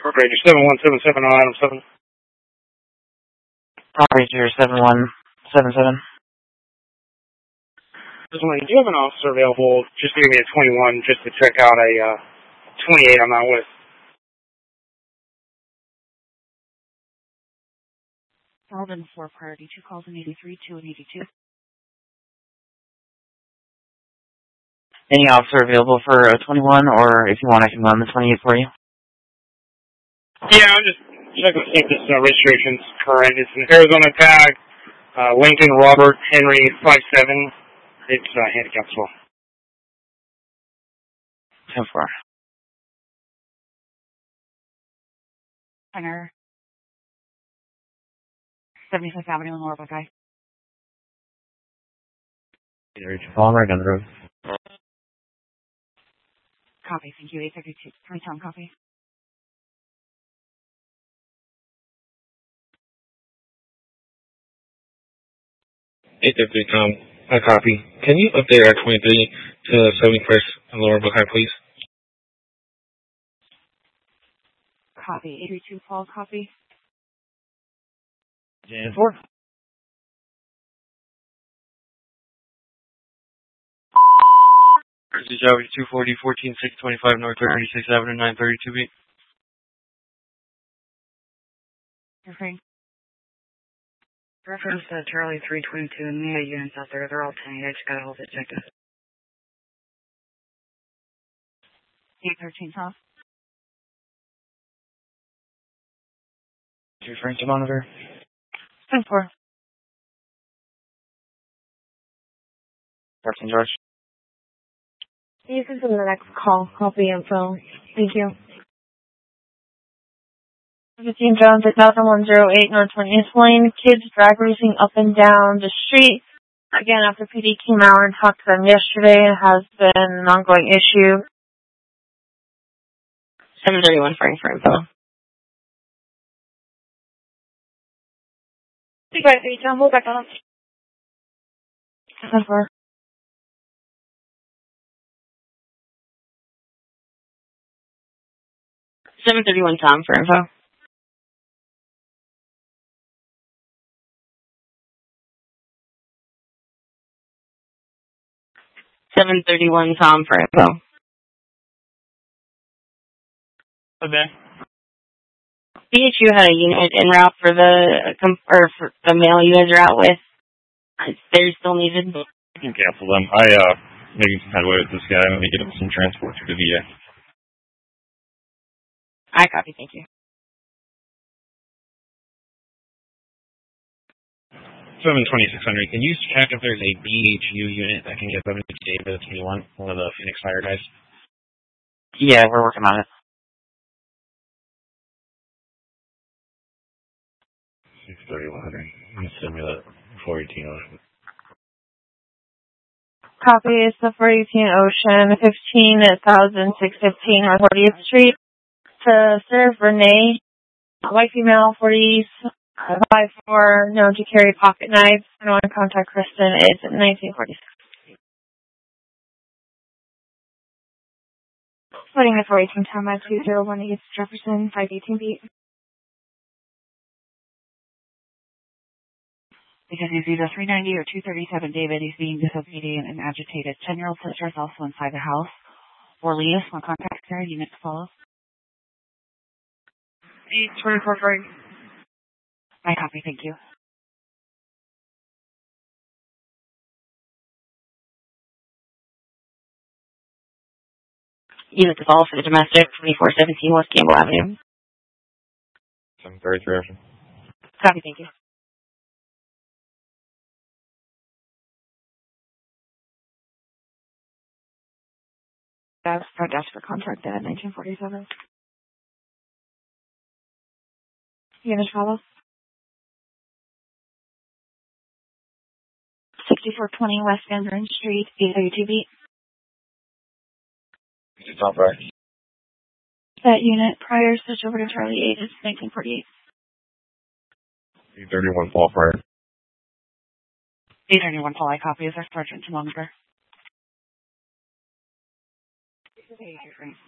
Ranger 7177 on item 7. Ranger 7177. Do you have an officer available? Just give me a 21 just to check out a 28 I'm not with. Alvin 4 priority, 2 calls in 83, 2 and 82. Any officer available for a 21, or if you want, I can run the 28 for you. Yeah, I'm just checking to see if this registration's current. It's an Arizona tag, Lincoln Robert Henry 57. It's handicapped as well. 10-4. Center 75th Avenue in Lower Buckeye. Palmer down the road. Copy, thank you. 832. Tom, copy. Tom, I copy. Can you update our 23 to 71st in Lower Buckeye, please? Copy. 832 Paul, copy. Jan 4. Jersey Java 240, 14625 North 36th Avenue, 932 beat. Referring. Reference to Charlie 322 and the units out there. They're all 10. I just got all of it checked out. 813 Tom. Referring to monitor. 10-4. Captain George. You can send the next call. Copy info. Thank you. 15 Jones at 108 North 20th Lane. Kids drag racing up and down the street. Again, after PD came out and talked to them yesterday, it has been an ongoing issue. 731 for info. You guys, John, hold back on. 10-4. Tom for info. Tom for info. Okay. BHU had a unit en route for for the mail you guys are out with. They're still needed. I can cancel them. Making some headway with this guy. I'm going to get him some transport to the VA. I copy, thank you. 72600. Can you check if there's a BHU unit that can get them to David if you want one of the Phoenix Fire guys? Yeah, we're working on it. 63100. I'm going to send me that 418 Ocean. Copy is the 418 Ocean, 15,615 North 40th Street. To serve Renee, white female, 40s, 5'4", known to carry pocket knives. I want to contact Kristen. It's 1946. Putting the 418 time at 201 East Jefferson, 518 beat. Because he's either 390 or 237 David, he's being disobedient and agitated. 10-year-old sister is also inside the house. Orleans, one contact there, unit to follow. 824 for I copy, thank you. Unit to follow for the domestic, 2417 West Campbell Avenue. 733 Ocean. Copy, thank you. That's front desk for contract at 1947. Unit follow. 6420 West Van Buren Street, 832 beat. It's not right. That unit prior switch over to Charlie 8 is 1948. 831 Paul Prior. 831 Paul, I copy as our sergeant to monitor. 833.